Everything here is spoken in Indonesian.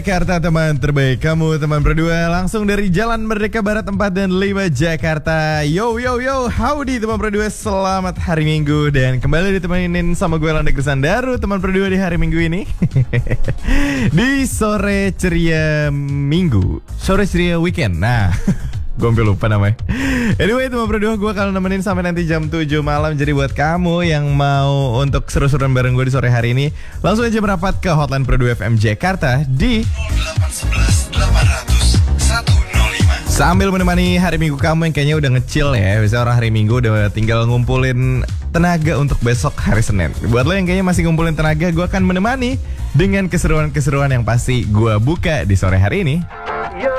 Jakarta teman terbaik, kamu teman berdua langsung dari Jalan Merdeka Barat 4 dan 5 Jakarta. Yo yo yo, howdy teman berdua, selamat hari Minggu dan kembali ditemenin sama gue Landa Krisandaru teman berdua di hari Minggu ini. Di sore ceria Minggu, sore ceria weekend. Nah, gue hampir lupa namanya. Anyway teman berdua, gue akan nemenin sampai nanti jam 7 malam. Jadi buat kamu yang mau untuk seru-seruan bareng gue di sore hari ini, langsung aja merapat ke hotline Pro 2 FM Jakarta di 0811 800 105. sambil menemani hari Minggu kamu yang kayaknya udah ngecil ya. Biasanya orang hari Minggu udah tinggal ngumpulin tenaga untuk besok hari Senin. Buat lo yang kayaknya masih ngumpulin tenaga, gue akan menemani dengan keseruan-keseruan yang pasti gue buka di sore hari ini.